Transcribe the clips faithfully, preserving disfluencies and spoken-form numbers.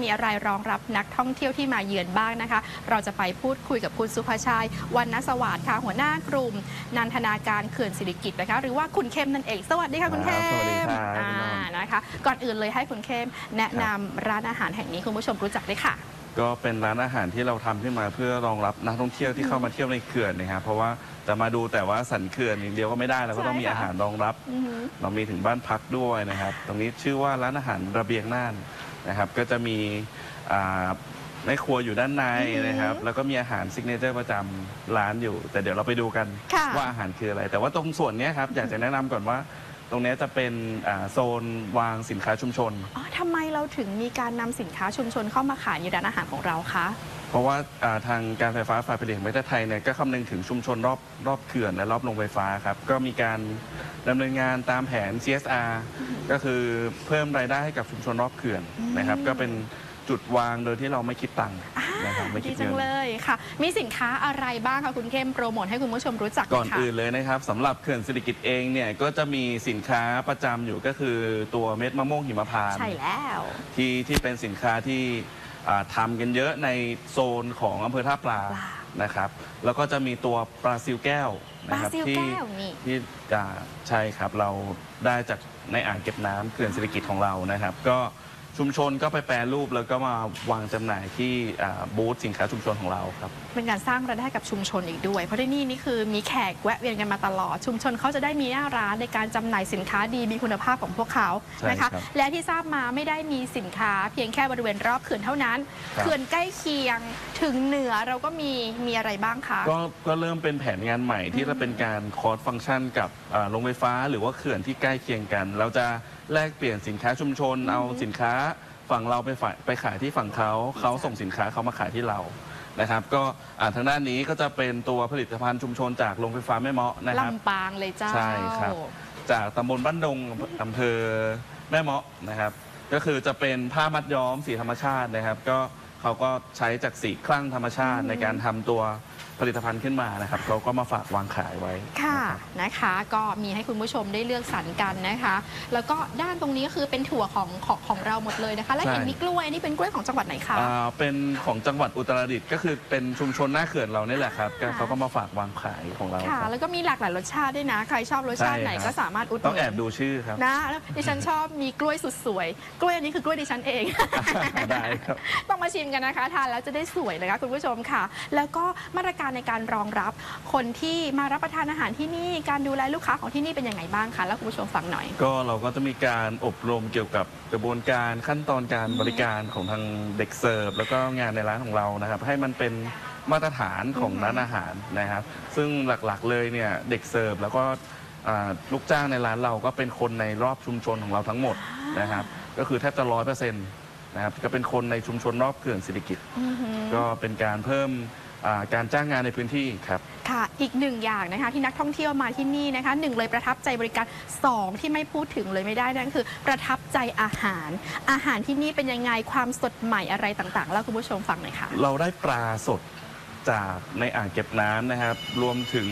มีอะไรรองรับนักท่องเที่ยวที่มาเยือนบ้างนะคะเราจะไปพูดคุยกับคุณสุภชัย วรรณสวัสดิ์ค่ะหัวหน้ากลุ่มนันทนาการเขื่อนสิริกิติ์นะคะหรือว่าคุณเข้มนั่นเองสวัสดีค่ะคุณเข้มสวัสดีค่ะนะคะก่อนอื่นเลยให้คุณเข้มแนะนำร้านอาหารแห่งนี้คุณผู้ชมรู้จักได้ค่ะก็เป็นร้านอาหารที่เราทำขึ้นมาเพื่อรองรับนักท่องเที่ยวที่เข้ามาเที่ยวในเขื่อนนะครับเพราะว่าจะมาดูแต่ว่าสันเขื่อนอย่างเดียวก็ไม่ได้เราก็ต้องมีอาหารรองรับเรามีถึงบ้านพักด้วยนะครับตรงนี้ชื่อว่าร้านอาหารระเบียงน่านนะครับก็จะมีแม่ครัวอยู่ด้านในนะครับแล้วก็มีอาหารซิกเนเจอร์ประจำร้านอยู่แต่เดี๋ยวเราไปดูกันว่าอาหารคืออะไรแต่ว่าตรงส่วนนี้ครับอยากจะแนะนำก่อนว่าตรงนี้จะเป็นโซนวางสินค้าชุมชนอ๋อทำไมเราถึงมีการนำสินค้าชุมชนเข้ามาขายในร้านอาหารของเราคะเพราะว่าทางการไฟฟ้าฝ่ายผลิตแห่งประเทศไทยเนี่ยก็คำนึงถึงชุมชนรอบรอบเขื่อนและรอบโรงไฟฟ้าครับก็มีการดำเนินงานตามแผน ซี เอส อาร์ ก็คือเพิ่มรายได้ให้กับชุมชนรอบเขื่อนนะครับก็เป็นจุดวางโดยที่เราไม่คิดตังค์นะครับไม่คิดเงินดีจังเลยค่ะมีสินค้าอะไรบ้างคะคุณเข้มโปรโมทให้คุณผู้ชมรู้จักก่อนอื่นเลยนะครับสำหรับเขื่อนสิริกิติ์เองเนี่ยก็จะมีสินค้าประจำอยู่ก็คือตัวเม็ดมะม่วงหิมพานต์ใช่แล้วที่ที่เป็นสินค้าที่ทำกันเยอะในโซนของอำเภอท่าปลานะครับแล้วก็จะมีตัวปลาซิวแก้วนะครับที่ที่ใช่ครับเราได้จากในอ่างเก็บน้ำเขื่อนสิริกิติ์ของเรานะครับก็ชุมชนก็ไปแปรรูปแล้วก็มาวางจำหน่ายที่บูธสินค้าชุมชนของเราครับเป็นการสร้างรายได้กับชุมชนอีกด้วยเพราะที่นี่นี่คือมีแขกแวะเวียนกันมาตลอดชุมชนเขาจะได้มีหน้าร้านในการจำหน่ายสินค้าดีมีคุณภาพของพวกเขานะคะและที่ทราบมาไม่ได้มีสินค้าเพียงแค่บริเวณรอบเขื่อนเท่านั้นเขื่อนใกล้เคียงถึงเหนือเราก็มีมีอะไรบ้างคะก็ก็เริ่มเป็นแผนงานใหม่ที่จะเป็นการคอร์สฟังก์ชันกับโรงไฟฟ้าหรือว่าเขื่อนที่ใกล้เคียงกันเราจะแลกเปลี่ยนสินค้าชุมชนเอาสินค้าฝั่งเราไปไปขายที่ฝั่งเขาเขาส่งสินค้าเขามาขายที่เรานะครับก็ทางด้านนี้ก็จะเป็นตัวผลิตภัณฑ์ชุมชนจากโรงไฟฟ้าแม่เมาะนะครับลำปางเลยเจ้าใช่ครับจากตำบลบ้านดงอำเภอแม่เมาะนะครับก็คือจะเป็นผ้ามัดย้อมสีธรรมชาตินะครับก็เขาก็ใช้จากสีคลั่งธรรมชาติในการทำตัวผลิตภัณฑ์ขึ้นมานะครับเขาก็มาฝากวางขายไว้ค่ะนะคะก็มีให้คุณผู้ชมได้เลือกสรรกันนะคะแล้วก็ด้านตรงนี้ก็คือเป็นถั่วของของของเราหมดเลยนะคะและเห็นมีกล้วยนี่เป็นกล้วยของจังหวัดไหนคะอ่าเป็นของจังหวัดอุตรดิตถ์ก็คือเป็นชุมชนหน้าเขื่อนเรานี่แหละครับเขาก็มาฝากวางขายของเราค่ะแล้วก็มีหลากหลายรสชาติด้วยนะใครชอบรสชาติไหนก็สามารถอุดหนุนต้องแอบดูชื่อครับนะดิฉันชอบมีกล้วยสุดสวยกล้วยอันนี้คือกล้วยดิฉันเองได้ครับต้องมาชิมกันนะคะทานแล้วจะได้สวยนะคะคุณผู้ชมค่ะแล้วก็มาตรการในการรองรับคนที่มารับประทานอาหารที่นี่การดูแลลูกค้าของที่นี่เป็นยังไงบ้างคะแล้วคุณผู้ชมฟังหน่อยก็เราก็จะมีการอบรมเกี่ยวกับกระบวนการขั้นตอนการบริการของทางเด็กเสิร์ฟแล้วก็งานในร้านของเรานะครับให้มันเป็นมาตรฐานของร้านอาหารนะครับซึ่งหลักๆเลยเนี่ยเด็กเสิร์ฟแล้วก็ลูกจ้างในร้านเราก็เป็นคนในรอบชุมชนของเราทั้งหมดนะครับก็คือแทบจะร้อยเปอร์เซ็นต์นะครับก็เป็นคนในชุมชนรอบเขื่อนสิริกิติ์ก็เป็นการเพิ่มการจ้างงานในพื้นที่ครับค่ะอีกหนึ่งอย่างนะคะที่นักท่องเที่ยวมาที่นี่นะคะหนึ่งเลยประทับใจบริการสองที่ไม่พูดถึงเลยไม่ได้นั่นคือประทับใจอาหารอาหารที่นี่เป็นยังไงความสดใหม่อะไรต่างๆแล้วคุณผู้ชมฟังหน่อยค่ะเราได้ปลาสดจากในอ่างเก็บน้ำนะครับรวมถึง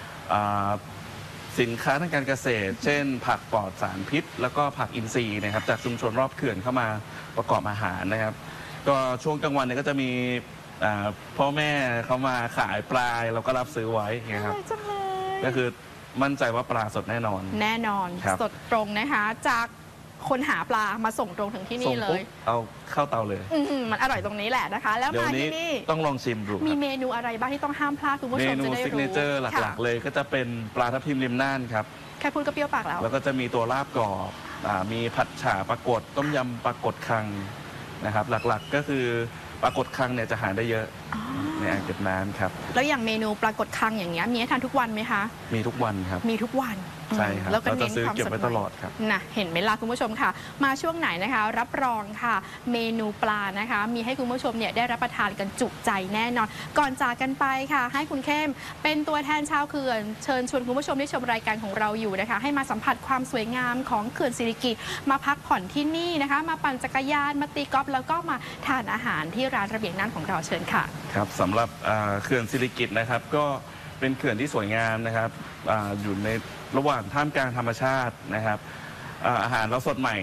สินค้าทางการเกษตรเช่นผักปลอดสารพิษแล้วก็ผักอินทรีย์นะครับจากชุมชนรอบเขื่อนเข้ามาประกอบอาหารนะครับก็ช่วงกลางวันเนี่ยก็จะมีพ่อแม่เขามาขายปลาเราก็รับซื้อไว้นะครับก็คือมั่นใจว่าปลาสดแน่นอนแน่นอนสดตรงนะคะจากคนหาปลามาส่งตรงถึงที่นี่เลยเอาเข้าเตาเลยมันอร่อยตรงนี้แหละนะคะแล้วมาที่นี่ต้องลองชิมดูมีเมนูอะไรบ้างที่ต้องห้ามพลาดคุณผู้ชมจะได้รู้เมนูซิกเนเจอร์หลักๆเลยก็จะเป็นปลาทับทิมริมน่านครับแค่พูดก็เปรี้ยวปากแล้วแล้วก็จะมีตัวลาบกรอบมีผัดฉ่าปลากดต้มยำปลากดคังนะครับหลักๆก็คือปลากดคังเนี่ยจะหาได้เยอะในอ่างเก็บน้ำครับแล้วอย่างเมนูปลากดคังอย่างเงี้ยมีให้ทานทุกวันไหมคะมีทุกวันครับมีทุกวันใช่ครับแล้วก็เน้นความสดตลอดครับนะเห็นไหมล่ะคุณผู้ชมค่ะมาช่วงไหนนะคะรับรองค่ะเมนูปลานะคะมีให้คุณผู้ชมเนี่ยได้รับประทานกันจุใจแน่นอนก่อนจากกันไปค่ะให้คุณเข้มเป็นตัวแทนชาวเขื่อนเชิญชวนคุณผู้ชมที่ชมรายการของเราอยู่นะคะให้มาสัมผัสความสวยงามของเขื่อนสิริกิติ์มาพักผ่อนที่นี่นะคะมาปั่นจักรยานมาตีกอล์ฟแล้วก็มาทานอาหารที่ร้านระเบียงน่านของเราเชิญค่ะครับสำหรับเขื่อนสิริกิติ์นะครับก็เป็นเขื่อนที่สวยงามนะครับ อ, อยู่ในระหว่างท่ามกลางธรรมชาตินะครับอาหารเราสดใหม่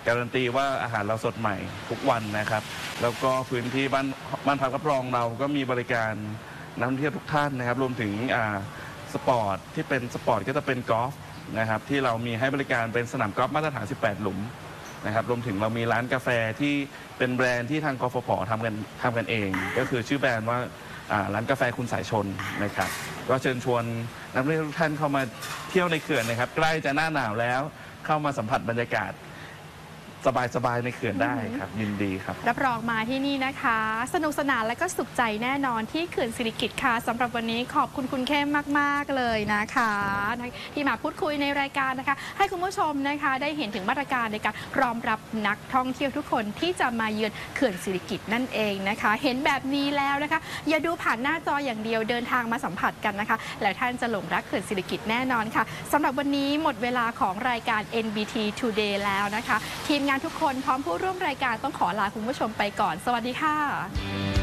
การันตีว่าอาหารเราสดใหม่ทุกวันนะครับแล้วก็พื้นที่บ้านบ้านพักรับรองเราก็มีบริการนักท่องเที่ยวทุกท่านนะครับรวมถึงอ่าสปอร์ตที่เป็นสปอร์ตก็จะเป็นกอล์ฟนะครับที่เรามีให้บริการเป็นสนามกอล์ฟมาตรฐานสิบแปดหลุมนะครับรวมถึงเรามีร้านกาแฟที่เป็นแบรนด์ที่ทางกฟผทำกันทำกันเอง ก็คือชื่อแบรนด์ว่าร้านกาแฟคุณสายชนนะครับก็เชิญชวนนักท่องเที่ยวทุกท่านเข้ามาเที่ยวในเขื่อนนะครับใกล้จะหน้าหนาวแล้วเข้ามาสัมผัสบรรยากาศสบายๆในเขื่อนได้ครับยินดีครับรับรองมาที่นี่นะคะสนุกสนานและก็สุขใจแน่นอนที่เขื่อนสิริกิติ์ค่ะสำหรับวันนี้ขอบคุณคุณเข้มมากๆเลยนะคะที่มาพูดคุยในรายการนะคะให้คุณผู้ชมนะคะได้เห็นถึงมาตรการในการรองรับนักท่องเที่ยวทุกคนที่จะมาเยือนเขื่อนสิริกิติ์นั่นเองนะคะเห็นแบบนี้แล้วนะคะอย่าดูผ่านหน้าจออย่างเดียวเดินทางมาสัมผัสกันนะคะแล้วท่านจะหลงรักเขื่อนสิริกิติ์แน่นอนค่ะสำหรับวันนี้หมดเวลาของรายการ เอ็น บี ที Today แล้วนะคะทีมงานทุกคนพร้อมผู้ร่วมรายการต้องขอลาคุณผู้ชมไปก่อนสวัสดีค่ะ